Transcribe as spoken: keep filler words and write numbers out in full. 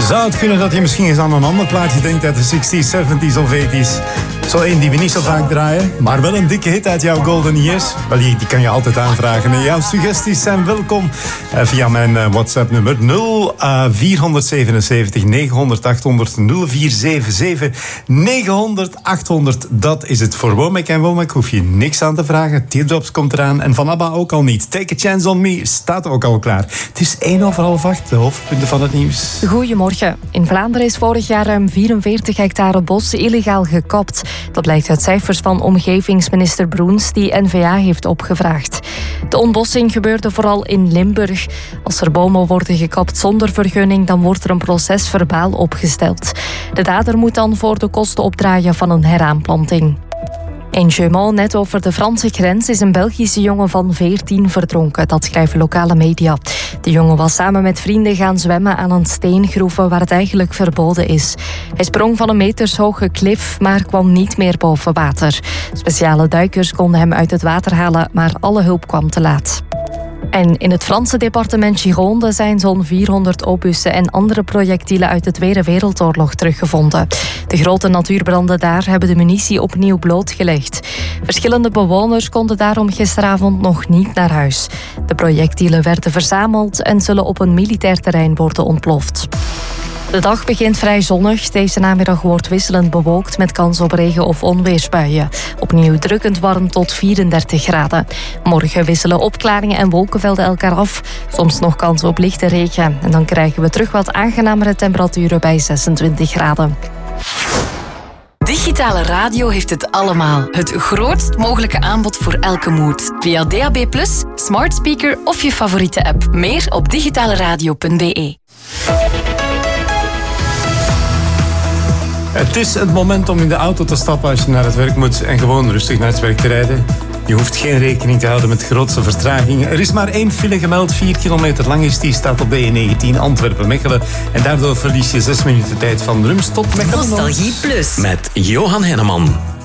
Zou het kunnen dat je misschien eens aan een ander plaatje denkt uit de zestig's, zeventig's of tachtig's? Zo één die we niet zo vaak draaien, maar wel een dikke hit uit jouw golden years. Wel, die, die kan je altijd aanvragen. En jouw suggesties zijn welkom uh, via mijn uh, WhatsApp-nummer nul vier zevenenzeventig negenhonderd achthonderd nul vier zeven zeven negenhonderd achthonderd. Dat is het voor Womack en Womack. Hoef je niks aan te vragen. Teardrops komt eraan en Van ABBA ook al niet. Take a Chance on Me staat ook al klaar. Het is één over half acht, de hoofdpunten van het nieuws. Goedemorgen. In Vlaanderen is vorig jaar ruim vierenveertig hectare bos illegaal gekapt. Dat blijkt uit cijfers van omgevingsminister Broens, die N V A heeft opgevraagd. De ontbossing gebeurde vooral in Limburg. Als er bomen worden gekapt zonder vergunning, dan wordt er een proces verbaal opgesteld. De dader moet dan voor de kosten opdraaien van een heraanplanting. In Jeumont, net over de Franse grens, is een Belgische jongen van veertien verdronken. Dat schrijven lokale media. De jongen was samen met vrienden gaan zwemmen aan een steengroeve waar het eigenlijk verboden is. Hij sprong van een metershoge klif, maar kwam niet meer boven water. Speciale duikers konden hem uit het water halen, maar alle hulp kwam te laat. En in het Franse departement Gironde zijn zo'n vierhonderd obussen en andere projectielen uit de Tweede Wereldoorlog teruggevonden. De grote natuurbranden daar hebben de munitie opnieuw blootgelegd. Verschillende bewoners konden daarom gisteravond nog niet naar huis. De projectielen werden verzameld en zullen op een militair terrein worden ontploft. De dag begint vrij zonnig. Deze namiddag wordt wisselend bewolkt met kans op regen- of onweersbuien. Opnieuw drukkend warm tot vierendertig graden. Morgen wisselen opklaringen en wolkenvelden elkaar af. Soms nog kans op lichte regen. En dan krijgen we terug wat aangenamere temperaturen bij zesentwintig graden. Digitale radio heeft het allemaal. Het grootst mogelijke aanbod voor elke mood. Via D A B plus, smart speaker of je favoriete app. Meer op digitaleradio punt b e. Het is het moment om in de auto te stappen als je naar het werk moet en gewoon rustig naar het werk te rijden. Je hoeft geen rekening te houden met grootste vertragingen. Er is maar één file gemeld, vier kilometer lang is die, staat op de E negentien Antwerpen-Mechelen. En daardoor verlies je zes minuten tijd van Rums tot Mechelen. Nostalgie Plus. Met Johan Henneman.